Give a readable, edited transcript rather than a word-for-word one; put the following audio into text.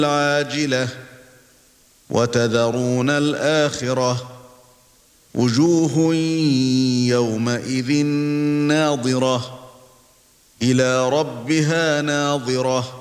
العاجلة وتذرون الآخرة وجوه يومئذ ناظرة إلى ربها ناظرة